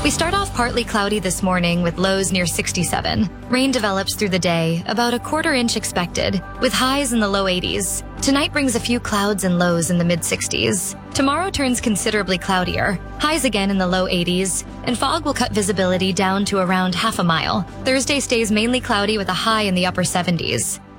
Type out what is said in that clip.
We start off partly cloudy this morning with lows near 67. Rain develops through the day, about a quarter inch expected, with highs in the low 80s. Tonight brings a few clouds and lows in the mid-60s. Tomorrow turns considerably cloudier, highs again in the low 80s, and fog will cut visibility down to around half a mile. Thursday stays mainly cloudy with a high in the upper 70s.